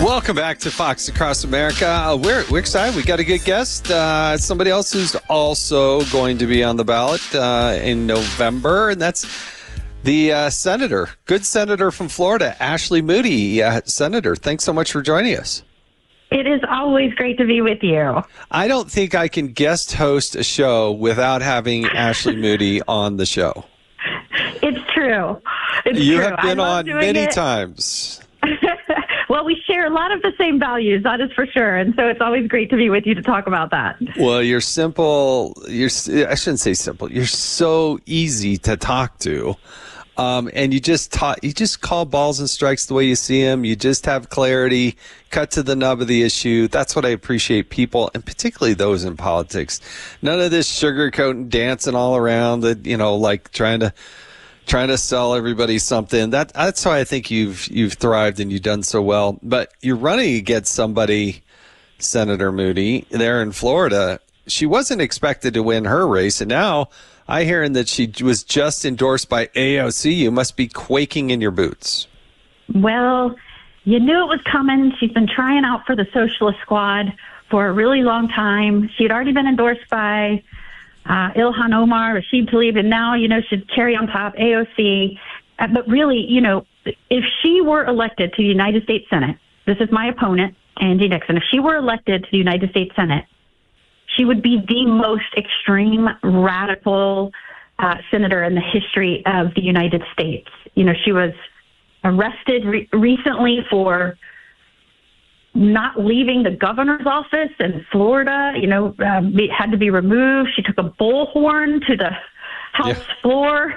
Welcome back to Fox Across America. We're excited. We got a good guest. Somebody else who's also going to be on the ballot in November, and that's the senator, good senator from Florida, Ashley Moody. Senator, thanks so much for joining us. It is always great to be with you. I don't think I can guest host a show without having Ashley Moody on the show. It's true. You have been on many times. Well, we share a lot of the same values, that is for sure. And so it's always great to be with you to talk about that. Well, you're simple. I shouldn't say simple. You're so easy to talk to. And you just call balls and strikes the way you see them. You just have clarity, cut to the nub of the issue. That's what I appreciate people, and particularly those in politics. None of this sugarcoating, dancing all around it, like trying to sell everybody something. That's why I think you've thrived and you've done so well. But you're running against somebody, Senator Moody, there in Florida. She wasn't expected to win her race, and now I hearing that she was just endorsed by AOC. You must be quaking in your boots. Well, you knew it was coming. She's been trying out for the Socialist Squad for a really long time. She had already been endorsed by Ilhan Omar, Rashid Tlaib, and now, she'd cherry on top, AOC. But really, if she were elected to the United States Senate, this is my opponent, Angie Nixon, if she were elected to the United States Senate, she would be the most extreme, radical senator in the history of the United States. She was arrested recently for not leaving the governor's office in Florida, had to be removed. She took a bullhorn to the House floor,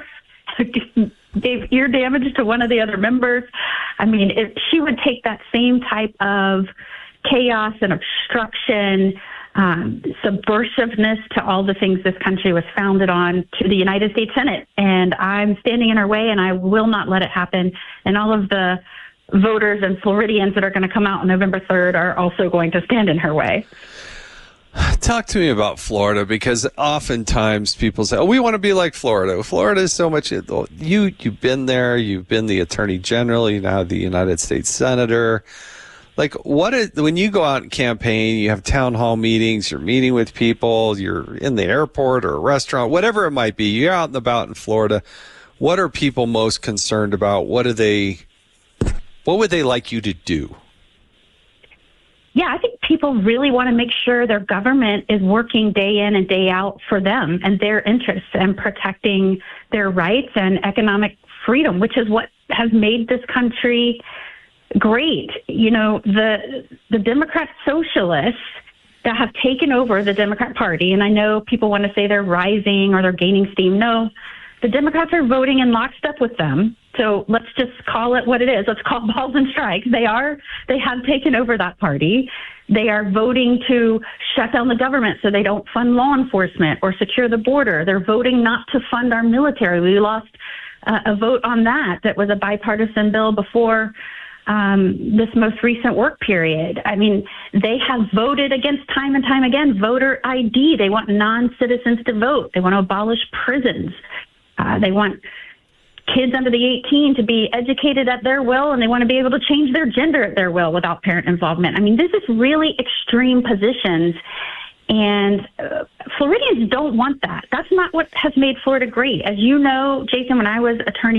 gave ear damage to one of the other members. I mean, if she would take that same type of chaos and obstruction, subversiveness to all the things this country was founded on to the United States Senate. And I'm standing in her way, and I will not let it happen. And all of the voters and Floridians that are going to come out on November 3rd are also going to stand in her way. Talk to me about Florida, because oftentimes people say, we want to be like Florida. Florida is so much. You've been there. You've been the attorney general. You're now the United States senator. When you go out and campaign, you have town hall meetings, you're meeting with people, you're in the airport or a restaurant, whatever it might be, you're out and about in Florida. What are people most concerned about? What would they like you to do? Yeah, I think people really want to make sure their government is working day in and day out for them and their interests and protecting their rights and economic freedom, which is what has made this country great. The Democrat socialists that have taken over the Democrat Party, and I know people want to say they're rising or they're gaining steam. No, the Democrats are voting in lockstep with them. So let's just call it what it is. Let's call balls and strikes. They have taken over that party. They are voting to shut down the government so they don't fund law enforcement or secure the border. They're voting not to fund our military. We lost a vote on that was a bipartisan bill before this most recent work period. I mean, they have voted against time and time again voter ID. They want non-citizens to vote. They want to abolish prisons. They want kids under the 18 to be educated at their will, and they want to be able to change their gender at their will without parent involvement. I mean, this is really extreme positions, and Floridians don't want that. That's not what has made Florida great. As you know, Jason, when I was attorney